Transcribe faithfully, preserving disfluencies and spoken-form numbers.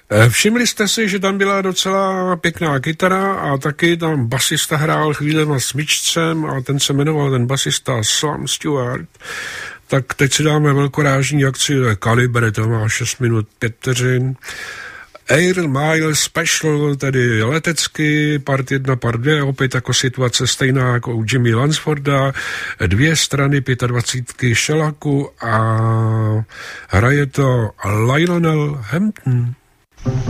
Všimli jste si, že tam byla docela pěkná kytara a taky tam basista hrál chvílema s myčcem a ten se jmenoval, ten basista Slam Stewart. Tak teď si dáme velkorážní akci, Kaliber, to má šest minut pět vteřin. Air Mile Special, tedy letecky, part jedna, part dva, opět jako situace stejná jako u Jimmy Lansforda, dvě strany dvacet pět šelaku a hraje to Lionel Hampton.